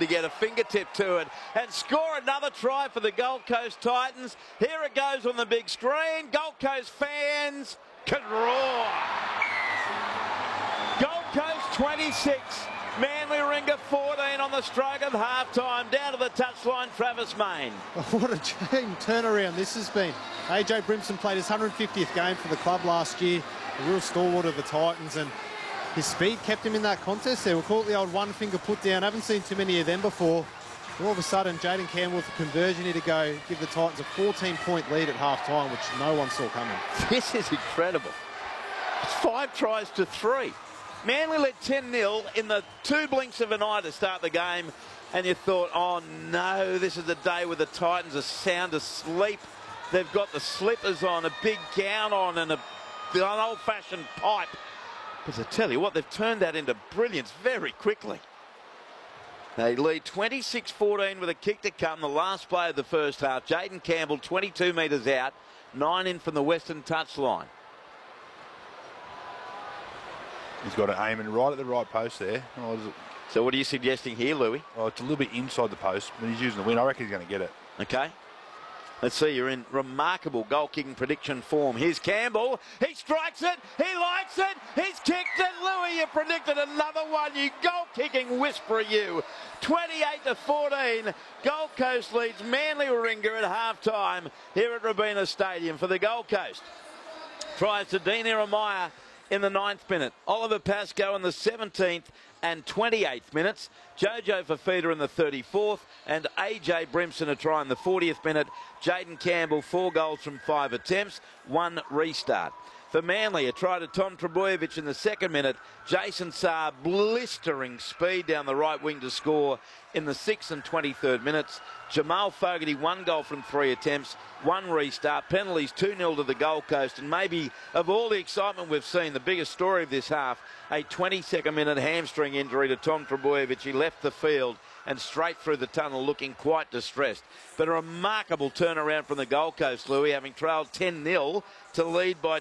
to get a fingertip to it and score another try for the Gold Coast Titans. Here it goes on the big screen. Gold Coast fans can roar. Gold Coast 26, Manly Warringah 14 on the stroke of half-time. Down to the touchline, Travis Main. Oh, what a team turnaround this has been. AJ Brimson played his 150th game for the club last year, a real stalwart of the Titans, and his speed kept him in that contest there. We'll call it the old one-finger put-down. Haven't seen too many of them before. All of a sudden, Jayden Campbell with a conversion here to go, give the Titans a 14-point lead at half-time, which no one saw coming. This is incredible. It's 5 tries to 3. Manly led 10-0 in the 2 blinks of an eye to start the game, and you thought, oh no, this is the day where the Titans are sound asleep. They've got the slippers on, a big gown on, and an old-fashioned pipe. But I tell you what, they've turned that into brilliance very quickly. They lead 26-14 with a kick to come, the last play of the first half. Jayden Campbell, 22 metres out, 9 in from the western touchline. He's got to aim in right at the right post there. Oh, so what are you suggesting here, Louis? Oh, it's a little bit inside the post, but he's using the wind. I reckon he's going to get it. Okay. Let's see, you're in remarkable goal-kicking prediction form. Here's Campbell. He strikes it. He likes it. He's kicked it. Louis, you predicted another one. You goal-kicking whisperer, you. 28-14. Gold Coast leads Manly Warringah at half-time here at Robina Stadium for the Gold Coast. Tries to Dean Ieremia in the 9th minute. Oliver Pascoe in the 17th and 28th minutes. Jojo Fafita in the 34th and AJ Brimson a try in the 40th minute. Jayden Campbell 4 goals from 5 attempts, 1 restart. For Manly, a try to Tom Trebojevic in the 2nd minute. Jason Saar blistering speed down the right wing to score in the 6th and 23rd minutes. Jamal Fogarty 1 goal from 3 attempts, 1 restart. Penalties 2-0 to the Gold Coast. And maybe of all the excitement we've seen, the biggest story of this half, a 22nd minute hamstring injury to Tom Trebojevic. He left the field and straight through the tunnel looking quite distressed. But a remarkable turnaround from the Gold Coast, Louis, having trailed 10-0 to lead by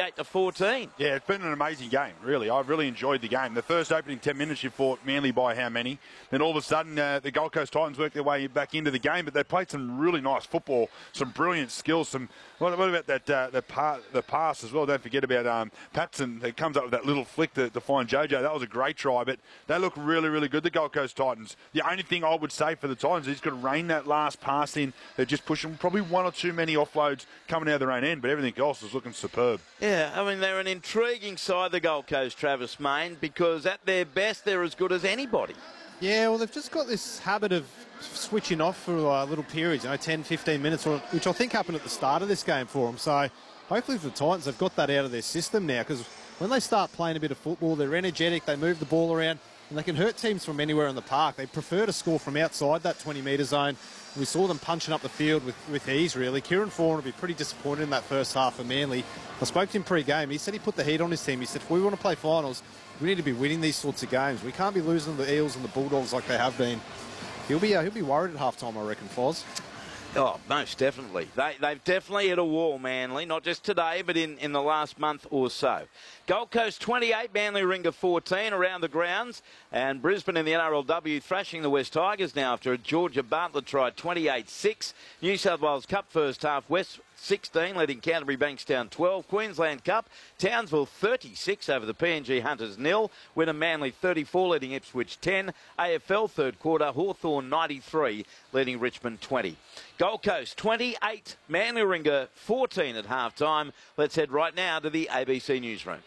28-14. Yeah, it's been an amazing game, really. I've really enjoyed the game. The first opening 10 minutes, you fought Manly by how many? Then all of a sudden, the Gold Coast Titans worked their way back into the game, but they played some really nice football, some brilliant skills. What about that the pass as well? Don't forget about Patson that comes up with that little flick to find Jojo. That was a great try, but they look really, really good, the Gold Coast Titans. The only thing I would say for the Titans is he's got to rein that last pass in. They're just pushing probably 1 or 2 many offloads coming out of their own end, but everything else is looking superb. Yeah, I mean, they're an intriguing side, the Gold Coast, Travis Main, because at their best, they're as good as anybody. Yeah, well, they've just got this habit of switching off for little periods, 10, 15 minutes, which I think happened at the start of this game for them. So hopefully for the Titans, they've got that out of their system now, because when they start playing a bit of football, they're energetic, they move the ball around, and they can hurt teams from anywhere in the park. They prefer to score from outside that 20-metre zone. We saw them punching up the field with ease, really. Kieran Foran will be pretty disappointed in that first half of Manly. I spoke to him pre-game. He said he put the heat on his team. He said, if we want to play finals, we need to be winning these sorts of games. We can't be losing the Eels and the Bulldogs like they have been. He'll be worried at halftime, I reckon, Foz. Oh, most definitely. They've definitely hit a wall, Manly, not just today, but in the last month or so. Gold Coast 28, Manly Warringah 14 around the grounds, and Brisbane in the NRLW thrashing the West Tigers now after a Georgia Bartlett try 28-6. New South Wales Cup first half, West 16, leading Canterbury Bankstown 12. Queensland Cup, Townsville 36 over the PNG Hunters 0. Winner Manly 34, leading Ipswich 10. AFL third quarter, Hawthorn 93, leading Richmond 20. Gold Coast 28, Manly Warringah 14 at half-time. Let's head right now to the ABC Newsroom.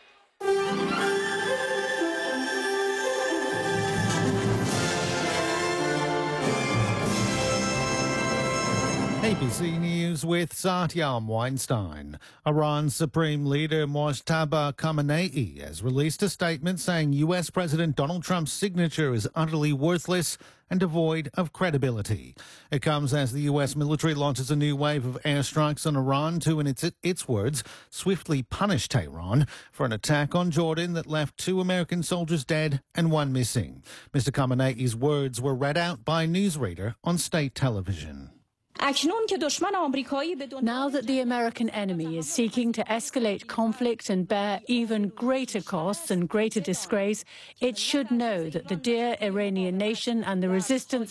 ABC News with Satyam Weinstein. Iran's Supreme Leader Mojtaba Khamenei has released a statement saying U.S. President Donald Trump's signature is utterly worthless and devoid of credibility. It comes as the U.S. military launches a new wave of airstrikes on Iran to, in its words, swiftly punish Tehran for an attack on Jordan that left 2 American soldiers dead and 1 missing. Mr. Khamenei's words were read out by a newsreader on state television. Now that the American enemy is seeking to escalate conflict and bear even greater costs and greater disgrace, it should know that the dear Iranian nation and the resistance